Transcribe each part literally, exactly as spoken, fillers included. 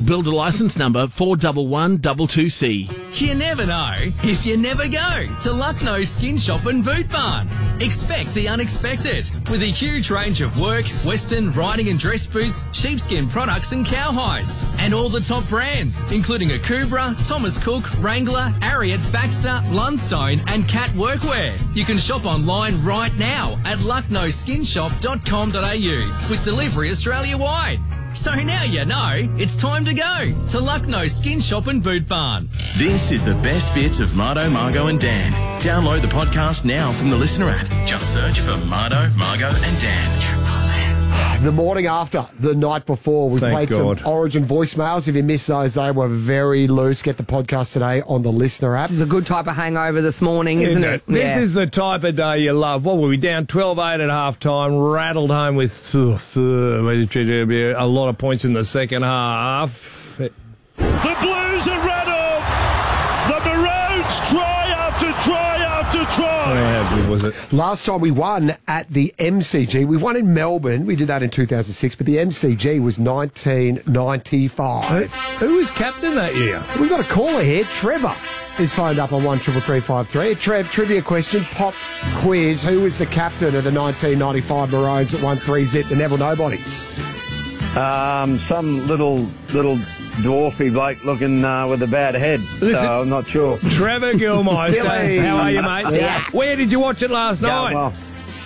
Builder licence number four one one two two C. You never know if you never go to Lucknow Skin Shop and Boot Barn. Expect the unexpected with a huge range of work, western, riding and dress boots, sheepskin products and cowhides. And all the top brands, including Akubra, Thomas Cook, Wrangler, Ariat, Baxter, Lundstone and Cat Workwear. You can shop online right now at lucknow skin shop dot com dot a u with delivery Australia-wide. So now you know, it's time to go to Lucknow Skin Shop and Boot Barn. This is the best bits of Mardo, Margo and Dan. Download the podcast now from the Listener app. Just search for Mardo, Margo and Dan. The morning after, the night before, we Thank played God. some Origin voicemails. If you missed those, they were very loose. Get the podcast today on the Listener app. This is a good type of hangover this morning, isn't, Isn't it? This Yeah. is the type of day you love. What were we, down twelve eight at half time, rattled home with uh, uh, a lot of points in the second half. The Blues are rattled. The Maroons try after try after try. How good was it? Last time we won at the M C G, we won in Melbourne. We did that in two thousand six, but the M C G was nineteen ninety-five. Who was captain that year? We've got a caller here. Trevor is phoned up on one triple three five three. Trev, trivia question, pop quiz. Who was the captain of the nineteen ninety-five Maroons that won three zip, the Neville Nobodies? Um, some little little dwarfy bloke looking uh, with a bad head. Listen, so I'm not sure. Trevor Gilmeister. Billy. How are you, mate? Yeah. Where did you watch it last Going night? well.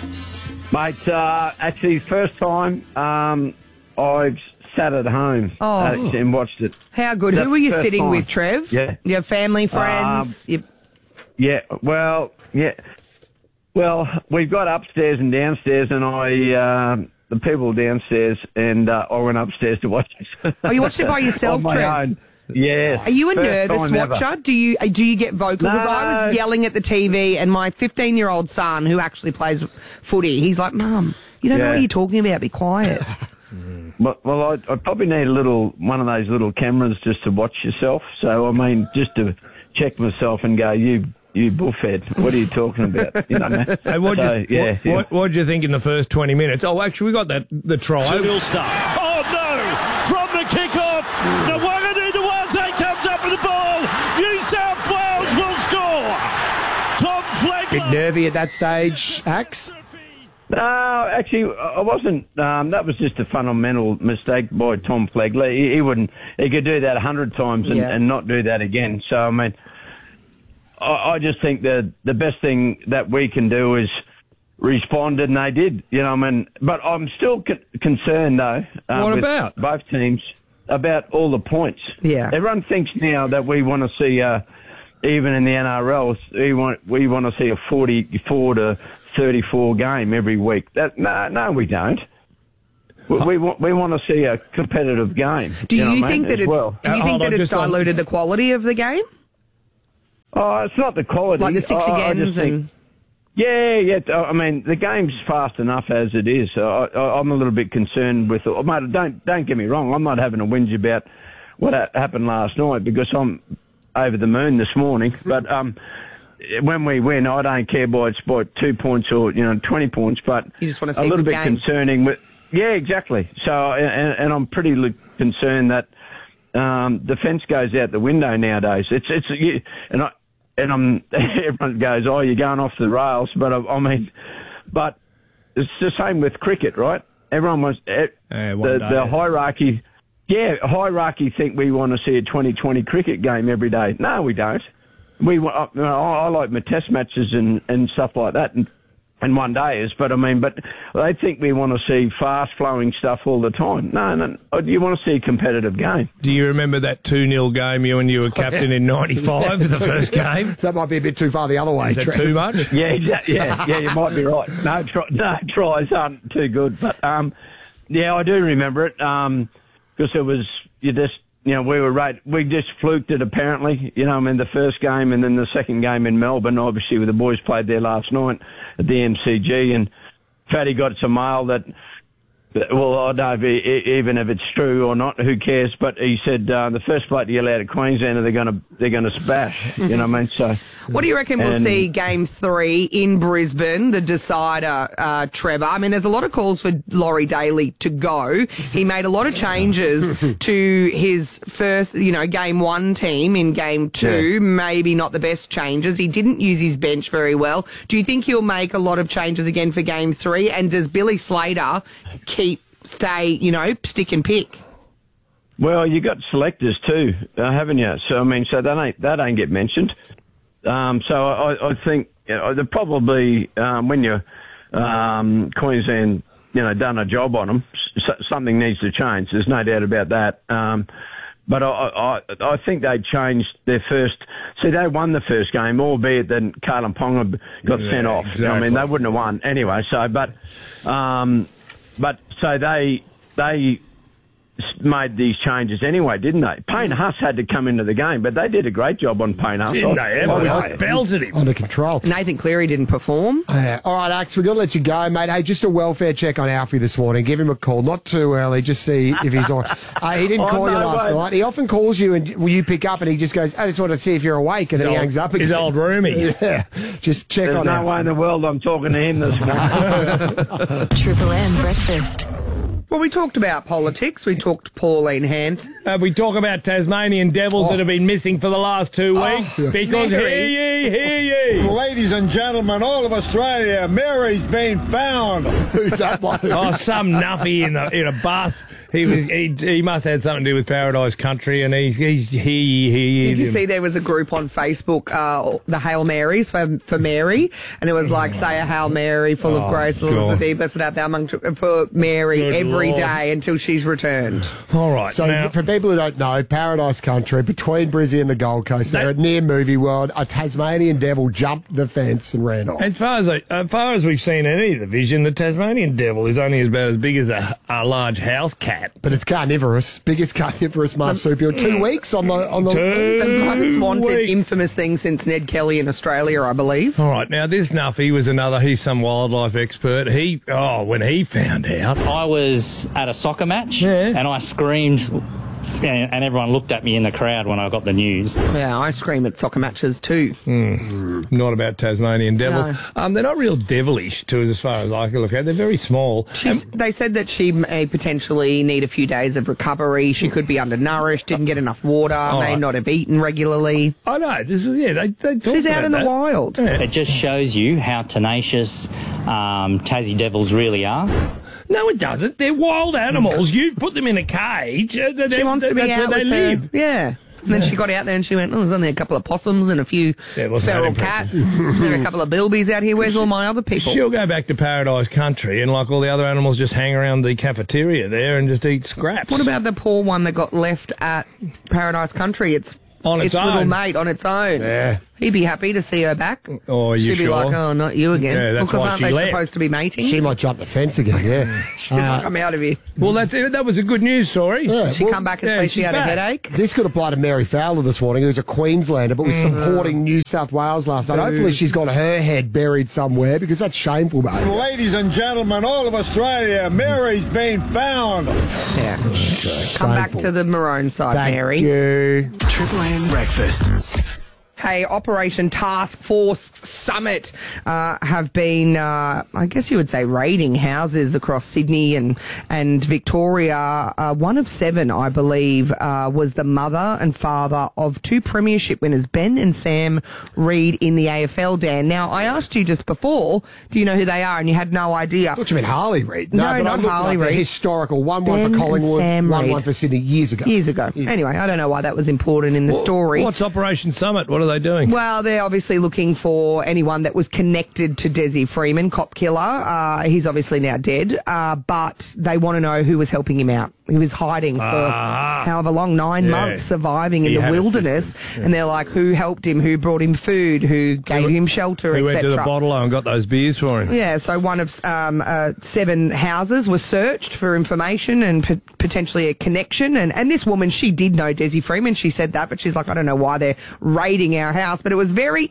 Mate, uh, actually, first time um, I've sat at home Oh. uh, and watched it. How good. That's Who were you the first sitting time. with, Trev? Yeah. Your family, friends? Um, Your- Yeah, well, yeah. Well, we've got upstairs and downstairs, and I, uh, the people downstairs, and uh, I went upstairs to watch it. Oh, you watched it by yourself, On my Trev? own. Yeah. Are you a First nervous time ever. watcher? Do you uh, do you get vocal? Because I No. was yelling at the T V, and my fifteen-year-old son, who actually plays footy, he's like, "Mum, you don't know Yeah. what you're talking about. Be quiet." Well, well I, I probably need a little one of those little cameras just to watch yourself. So, I mean, just to check myself and go, you you bullfed, what are you talking about? You know, man. Hey, what So, did you, yeah, what, yeah. what, what did you think in the first twenty minutes? Oh, actually, we got that the try. two nil start. Oh no! From the kickoff, the Wanganui-Dewase comes up with the ball. New South Wales will score. Tom Bit Flegler. nervy at that stage, Axe? No, actually, I wasn't. Um, that was just a fundamental mistake by Tom Flegler. He, he wouldn't. He could do that a hundred times and, Yeah. and not do that again. So, I mean, I, I just think that the best thing that we can do is respond, and they did. You know, I mean, but I'm still con- concerned though. Uh, What with about? both teams about all the points? Yeah. Everyone thinks now that we want to see, uh, even in the N R L, we want we want to see a forty-four to thirty-four game every week. That no, no, we don't. We, we want we want to see a competitive game. Do you, know what I think mean, that as it's well? do you Uh, think hold that on, it's just on- diluted the quality of the game, Oh, it's not the quality. like the six I- I agains just think- and? Yeah, yeah. I mean, the game's fast enough as it is. So I, I, I'm a little bit concerned with. Oh, mate, don't don't get me wrong. I'm not having a whinge about what ha- happened last night because I'm over the moon this morning. But um, when we win, I don't care by it's by two points or you know twenty points. But You just wanna see a a little good bit game. concerning. With yeah, exactly. So and, and I'm pretty li- concerned that um, defence goes out the window nowadays. It's it's you, and I. And I'm, everyone goes, oh, you're going off the rails. But I, I mean, but it's the same with cricket, right? Everyone wants eh, Yeah, one the, day. the hierarchy. Yeah, hierarchy think we want to see a twenty twenty cricket game every day. No, we don't. We wa- I, I like my test matches and, and stuff like that. And, and one day is, but I mean, but they think we want to see fast flowing stuff all the time. No, no, you want to see a competitive game. Do you remember that two nil game you and you were captain in ninety-five, the first game? That might be a bit too far the other way, Is that Trev. too much? Yeah, exactly. Yeah, yeah, you might be right. No, try, no tries aren't too good, but um, yeah, I do remember it um, because it was you just you know we were right. We just fluked it apparently. You know, I mean the first game and then the second game in Melbourne. Obviously, the boys played there last night at the M C G, and Fatty got some mail that Well, I don't know if he, even if it's true or not. Who cares? But he said uh, the first bloke to yell out of Queensland, they're going to they're going to smash. You know what I mean? So, what do you reckon we'll and- see game three in Brisbane, the decider, uh, Trevor? I mean, there's a lot of calls for Laurie Daly to go. He made a lot of changes to his first, you know, game one team in game two. Yeah. Maybe not the best changes. He didn't use his bench very well. Do you think he'll make a lot of changes again for game three? And does Billy Slater keep, stay, you know, stick and pick? Well, you got selectors too, uh, haven't you? So I mean, so that ain't that ain't get mentioned. Um, so I, I think you know, they're probably um, when you um, Queensland, you know, done a job on them, so, something needs to change. There's no doubt about that. Um, but I, I, I think they changed their first. See, they won the first game, albeit that Carlin Ponga got Yeah, sent off. exactly. I mean, they wouldn't have won anyway. So, but, um, but so they they. made these changes anyway, didn't they? Payne Huss had to come into the game, but they did a great job on Payne Huss. Didn't they? I- Ever? I- We belted him. Under control. Nathan Cleary didn't perform. Yeah. All right, Axe, we're going to let you go, mate. Hey, just a welfare check on Alfie this morning. Give him a call. Not too early. Just see if he's on. Uh, he didn't Oh, call you no last way. night. He often calls you and will you pick up and he just goes, I just want to see if you're awake. And then His he old- hangs up again. his old roomie. Yeah. Just check There's on no Alfie. way in the world I'm talking to him this morning. Triple M breakfast. Well, we talked about politics. We talked Pauline Hanson. Uh, we talk about Tasmanian devils that have been missing for the last two weeks. Because hear Mary. ye, hear ye. Ladies and gentlemen, all of Australia, Mary's been found. Who's that bloke? Oh, some nuffy in, the, in a bus. He was. He, he must have had something to do with Paradise Country, and he's he's he he. Did you see there was a group on Facebook, uh, the Hail Marys for, for Mary, and it was like, say a Hail Mary full of Oh, grace, God. Elizabeth, thee, blessed art thou among for Mary Good every Lord. day until she's returned. All right. So, now, for people who don't know, Paradise Country, between Brizzy and the Gold Coast, they're That- at near Movie World. A Tasmanian devil jumped the fence and ran off. as far as I, as far as we've seen in any of the vision, the Tasmanian devil is only about as big as a, a large house cat. But it's carnivorous, biggest carnivorous marsupial. Two weeks on the on the. Two The most wanted, weeks. infamous thing since Ned Kelly in Australia, I believe. All right, now this Nuffy was another, he's some wildlife expert. He, oh, when he found out. I was at a soccer match Yeah. and I screamed and, and everyone looked at me in the crowd when I got the news. Yeah, I scream at soccer matches too. Not about Tasmanian devils. No. Um, they're not real devilish, to as far as I can look at. They're very small. She's, they said that she may potentially need a few days of recovery. She could be undernourished, didn't get enough water, may right. not have eaten regularly. I know. This is yeah. They, they talk She's about out in the that. wild. Yeah. It just shows you how tenacious um, Tassie devils really are. No, it doesn't. They're wild animals. You put them in a cage. uh, She they- wants to be that's out where they with her. live. Yeah. And then she got out there and she went, oh, there's only a couple of possums and a few Yeah, it wasn't feral that cats. impressive. There are a couple of bilbies out here. Where's all my other people? She'll go back to Paradise Country and, like all the other animals, just hang around the cafeteria there and just eat scraps. What about the poor one that got left at Paradise Country? It's On its little own. mate on its own. Yeah. He'd be happy to see her back. Oh, are you She'd be sure? like, oh, not you again. Yeah, that's because why aren't she they left. supposed to be mating? She might jump the fence again, yeah. She's like, I'm out of here. Well, that's it. That was a good news story. Yeah. She well, come back and yeah, say she she's had back. a headache. This could apply to Mary Fowler this morning, who's a Queenslander, but was supporting New South Wales last night. Hopefully she's got her head buried somewhere, because that's shameful, mate. Ladies and gentlemen, all of Australia, Mary's been found. Yeah. Come back Shameful. to the maroon side, Thank Mary. you. Triple M breakfast. Hey, Operation Task Force Summit uh, have been, uh, I guess you would say, raiding houses across Sydney and and Victoria. Uh, one of seven, I believe, uh, was the mother and father of two premiership winners, Ben and Sam Reid, in the A F L, Dan. Now, I asked you just before, do you know who they are? And you had no idea. I thought you meant Harley Reid. No, but I not looked Harley like the Reid. historical. One, one Ben for and Collingwood, Sam one, Reid. one for Sydney years ago. Years ago. Anyway, I don't know why that was important in the story. What's Operation Summit? What are they doing? Well, they're obviously looking for anyone that was connected to Desi Freeman, cop killer. Uh, he's obviously now dead, uh, but they want to know who was helping him out. He was hiding for Ah. however long, nine Yeah. months, surviving in He the had wilderness. assistance, yeah. And they're like, who helped him, who brought him food, who gave him shelter, Who went to the et cetera. bottle and got those beers for him? Yeah, so one of um, uh, seven houses was searched for information and p- potentially a connection. And, and this woman, she did know Desi Freeman. She said that, but she's like, I don't know why they're raiding our house, but it was very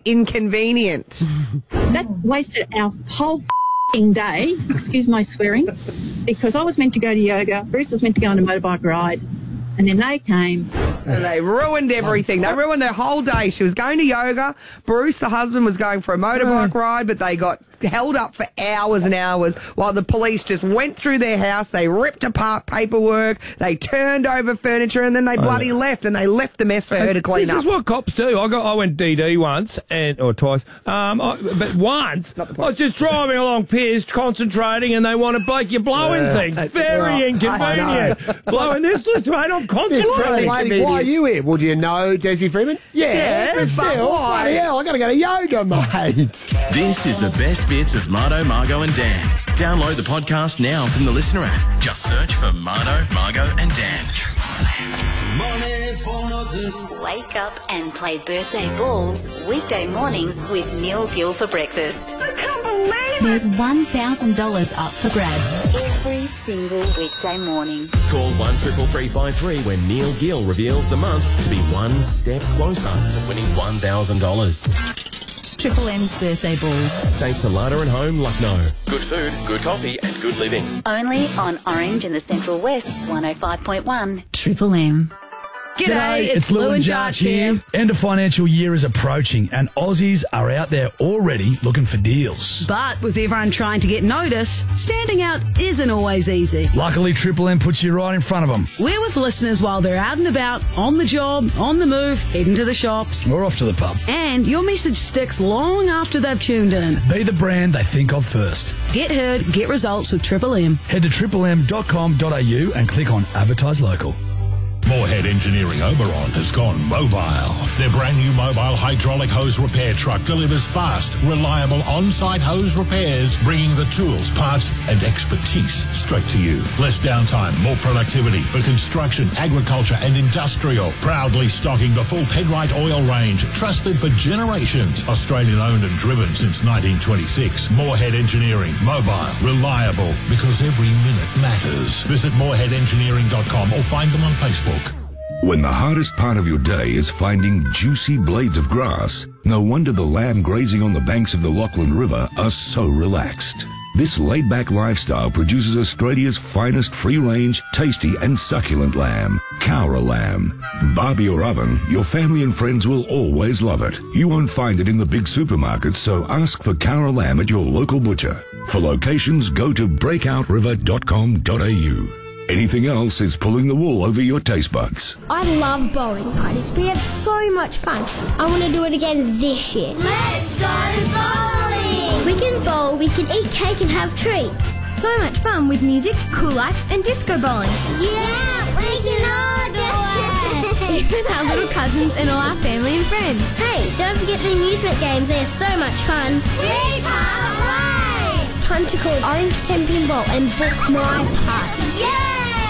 inconvenient. That wasted our whole f***ing day, excuse my swearing, because I was meant to go to yoga, Bruce was meant to go on a motorbike ride, and then they came. And they ruined everything. They ruined their whole day. She was going to yoga. Bruce, the husband, was going for a motorbike ride, but they got held up for hours and hours while the police just went through their house. They ripped apart paperwork. They turned over furniture, and then they bloody left, and they left the mess for her to clean this up. This is what cops do. I got. I went D D once, and or twice. Um, I, but once I was just driving along Piers, concentrating, and they want to bloke you blowing Uh, things. that's- Very well, inconvenient. Blowing this, this mate. I'm This concentrating. poor lady, why are you here? Well, do you know Desi Freeman? Yeah, Yeah, but but still, why? bloody hell, I got to go to yoga, mate. This is the best bits of Mardo, Margo and Dan. Download the podcast now from the Listener app. Just search for Mardo, Margo and Dan. Wake up and play birthday balls weekday mornings with Neil Gill for breakfast. I can't believe There's one thousand dollars up for grabs every single weekday morning. Call one triple three five three when Neil Gill reveals the month to be one step closer to winning one thousand dollars. Triple M's birthday balls. Thanks to Lada and Home, Lucknow. Good food, good coffee and good living. Only on Orange in the Central West's one oh five point one. Triple M. G'day, it's Lou and Jarch here. End of financial year is approaching and Aussies are out there already looking for deals. But with everyone trying to get noticed, standing out isn't always easy. Luckily, Triple M puts you right in front of them. We're with listeners while they're out and about, on the job, on the move, heading to the shops. We're off to the pub. And your message sticks long after they've tuned in. Be the brand they think of first. Get heard, get results with Triple M. Head to triple m dot com dot a u and click on Advertise Local. Moorhead Engineering Oberon has gone mobile. Their brand new mobile hydraulic hose repair truck delivers fast, reliable on-site hose repairs, bringing the tools, parts and expertise straight to you. Less downtime, more productivity for construction, agriculture and industrial. Proudly stocking the full Penrite oil range, trusted for generations. Australian owned and driven since nineteen twenty-six. Moorhead Engineering, mobile, reliable, because every minute matters. Visit moorhead engineering dot com or find them on Facebook. When the hardest part of your day is finding juicy blades of grass, no wonder the lamb grazing on the banks of the Lachlan River are so relaxed. This laid-back lifestyle produces Australia's finest free-range, tasty and succulent lamb, Cowra lamb. Barbie or oven, your family and friends will always love it. You won't find it in the big supermarkets, so ask for Cowra lamb at your local butcher. For locations, go to breakout river dot com dot a u. Anything else is pulling the wool over your taste buds. I love bowling parties. We have so much fun. I want to do it again this year. Let's go bowling! We can bowl, we can eat cake and have treats. So much fun with music, cool lights and disco bowling. Yeah, we can all do it! Even our little cousins and all our family and friends. Hey, don't forget the amusement games. They're so much fun. We can't wait! Time to call Orange ten Pinball and book my party. Yeah!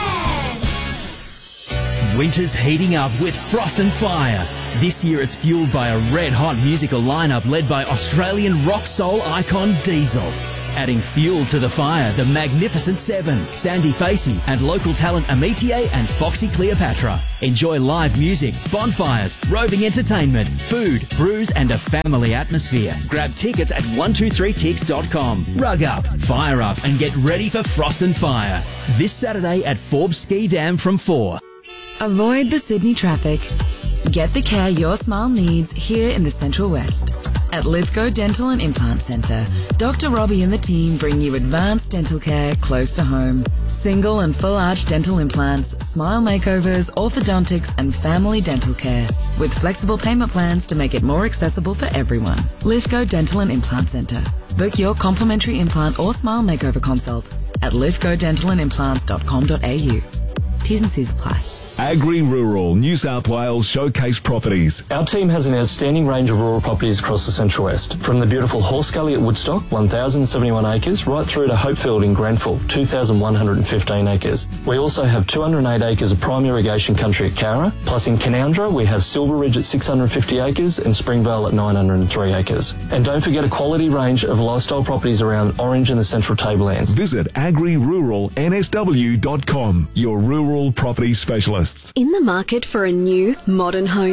Winter's heating up with Frost and Fire. This year it's fueled by a red-hot musical lineup led by Australian rock soul icon Diesel. Adding fuel to the fire, the Magnificent Seven, Sandy Facey, and local talent Amitié and Foxy Cleopatra. Enjoy live music, bonfires, roving entertainment, food, brews, and a family atmosphere. Grab tickets at one two three tix dot com. Rug up, fire up, and get ready for Frost and Fire. This Saturday at Forbes Ski Dam from four. Avoid the Sydney traffic. Get the care your smile needs here in the Central West. At Lithgow Dental and Implant Centre, Doctor Robbie and the team bring you advanced dental care close to home. Single and full arch dental implants, smile makeovers, orthodontics and family dental care. With flexible payment plans to make it more accessible for everyone. Lithgow Dental and Implant Centre. Book your complimentary implant or smile makeover consult at lithgow dental and implants dot com dot a u. T's and C's apply. Agri-Rural New South Wales Showcase Properties. Our team has an outstanding range of rural properties across the Central West, from the beautiful Horse Gully at Woodstock, one thousand seventy-one acres, right through to Hopefield in Grenfell, two thousand one hundred fifteen acres. We also have two hundred eight acres of prime irrigation country at Cowra, plus in Canoundra we have Silver Ridge at six hundred fifty acres and Springvale at nine hundred three acres. And don't forget a quality range of lifestyle properties around Orange and the Central Tablelands. Visit agri rural n s w dot com, your rural property specialists. In the market for a new, modern home?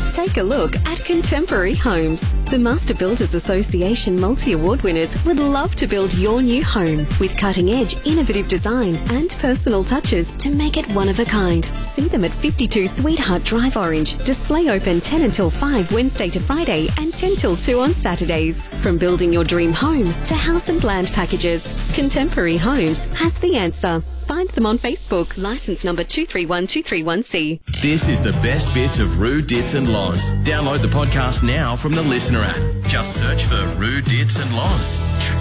Take a look at Contemporary Homes. The Master Builders Association multi-award winners would love to build your new home with cutting-edge, innovative design and personal touches to make it one of a kind. See them at fifty-two Sweetheart Drive Orange. Display open ten until five Wednesday to Friday and ten till two on Saturdays. From building your dream home to house and land packages, Contemporary Homes has the answer. Find them on Facebook. Licence number two three one two three one C. This is the best bits of Roo, Dits and Loz. Download the podcast now from the Listener app. Just search for Roo, Dits and Loz.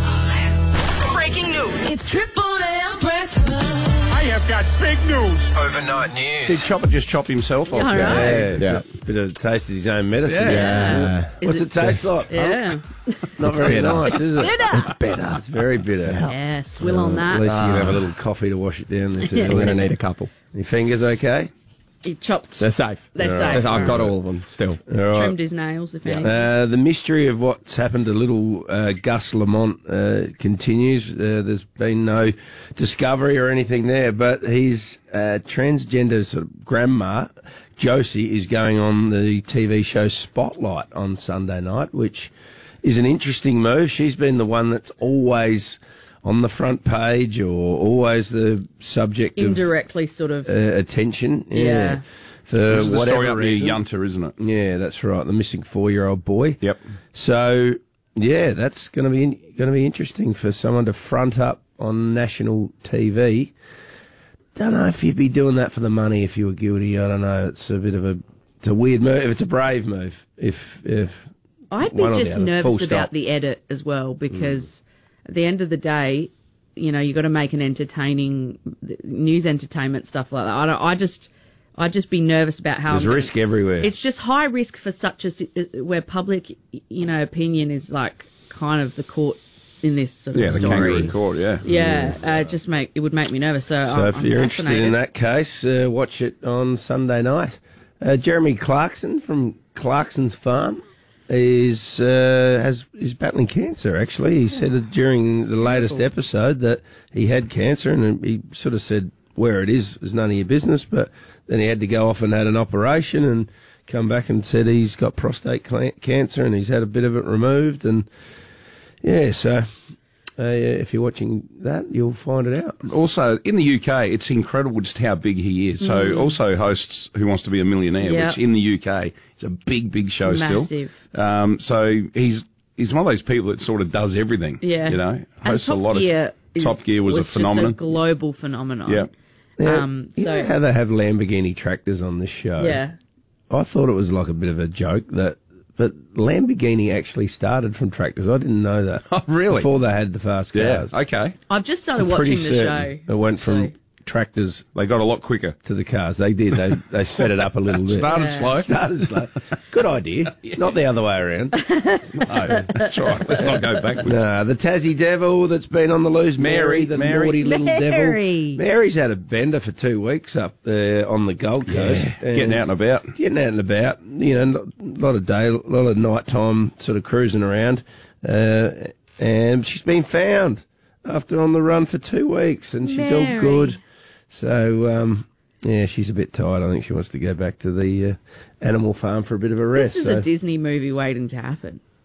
Breaking news. It's Triple M breakfast. I have got big news. Overnight news. Did Chopper just chop himself off? Yeah, right. Yeah, yeah. Bit of taste of his own medicine. Yeah. Yeah. Is What's it it, taste just- like? Yeah. Not It's very bitter. nice, is it? bitter. It's bitter. It's very bitter. Yeah, swill on that. At least you can have a Ah. little coffee to wash it down. This Yeah. early. We're gonna need a couple. Your fingers okay? He chopped. They're safe. They're All safe. right. I've got Right. all of them still. All right. Trimmed his nails, if anything. Uh, the mystery of what's happened to little uh, Gus Lamont uh, continues. Uh, there's been no discovery or anything there, but his uh, transgender sort of grandma, Josie, is going on the T V show Spotlight on Sunday night, which is an interesting move. She's been the one that's always on the front page or always the subject Indirectly, sort of. of uh, attention. Yeah. Yeah. For It's the whatever story up near reason. Yunta, isn't it? Yeah, that's right. The missing four-year-old boy. Yep. So, yeah, that's going to be going to be interesting for someone to front up on national T V. Don't know if you'd be doing that for the money if you were guilty. I don't know. It's a bit of a it's a weird move. It's a brave move. If if I'd be one or the just other. Full nervous about stop. the edit as well because at the end of the day, you know, you got to make an entertaining news, entertainment stuff like that. I don't. I just, I'd just be nervous about how There's risk everywhere. It's just high risk for such a si- where public, you know, opinion is like kind of the court in this sort of Yeah, the story. kangaroo court, yeah. Yeah, uh, just make it would make me nervous. So, So I'm, if I'm you're interested in fascinated. that case, uh, watch it on Sunday night. Uh, Jeremy Clarkson from Clarkson's Farm is uh, has is battling cancer. Actually, he said it during the latest episode that he had cancer, and he sort of said where it is is none of your business. But then he had to go off and had an operation and come back and said he's got prostate cl- cancer and he's had a bit of it removed. And yeah, so. Uh, if you're watching that, you'll find it out. Also, in the U K, it's incredible just how big he is. So, Mm. also hosts Who Wants to Be a Millionaire, Yep. which in the U K is a big, big show Massive. still. Um, so he's he's one of those people that sort of does everything. Yeah, you know, and hosts Top a lot Gear of. is, Top Gear was, a phenomenon. Just a global phenomenon. Yeah. Yeah, Um, you so know how they have Lamborghini tractors on this show? yeah. I thought it was like a bit of a joke that, but Lamborghini actually started from tractors. I didn't know that. Oh, really? Before they had the fast Yeah, cars. okay. I've just started I'm watching pretty the certain show. It went from tractors. They got a lot quicker to the cars. They did. They they sped it up a little bit. Started Yeah. slow. Started slow. Good idea. Not the other way around. No, that's right. Let's not go backwards. No, the Tassie Devil that's been on the loose, Mary, Mary, the Mary. naughty little Mary. devil. Mary's had a bender for two weeks up there on the Gold Coast. Yeah, getting out and about. Getting out and about. You know, a lot of day, a lot of nighttime sort of cruising around. Uh, and she's been found after on the run for two weeks, and she's all Mary. good. So, um, yeah, she's a bit tired. I think she wants to go back to the uh, animal farm for a bit of a rest. This is so. a Disney movie waiting to happen.